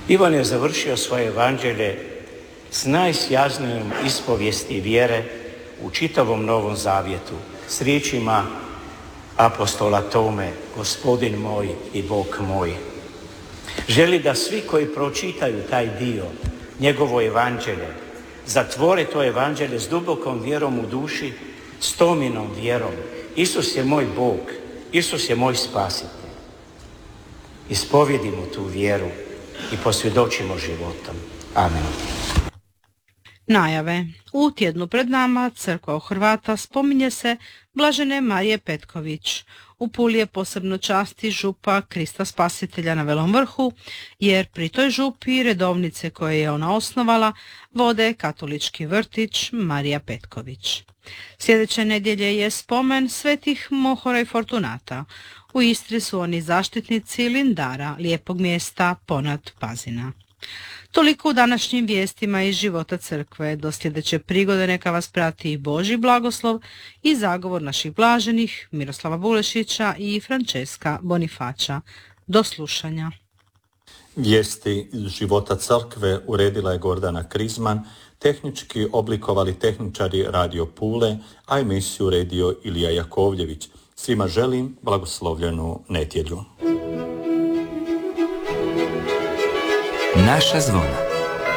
Ivan je završio svoje evanđelje s najsjaznijom ispovijesti vjere u čitavom Novom Zavjetu, s riječima apostola Tome, Gospodin moj i Bog moj. Želi da svi koji pročitaju taj dio, njegovo evanđelje, zatvore to evanđelje s dubokom vjerom u duši, s tominom vjerom. Isus je moj Bog, Isus je moj spasitelj. Ispovjedimo tu vjeru i posvjedočimo životom. Amen. Najave. U tjednu pred nama Crkva u Hrvata spominje se Blažene Marije Petković. U Puli je posebno časti župa Krista Spasitelja na Velom Vrhu, jer pri toj župi redovnice koje je ona osnovala vode katolički vrtić Marija Petković. Sljedeće nedjelje je spomen svetih Mohora i Fortunata. U Istri su oni zaštitnici Lindara, lijepog mjesta ponad Pazina. Toliko u današnjim vijestima iz života crkve. Do sljedeće prigode neka vas prati Božji blagoslov i zagovor naših blaženih Miroslava Bulešića i Franceska Bonifaća. Do slušanja. Vijesti iz života crkve uredila je Gordana Krizman, tehnički oblikovali tehničari Radio Pule, a emisiju uredio Ilija Jakovljević. Svima želim blagoslovljenu nedjelju. Naša zvona.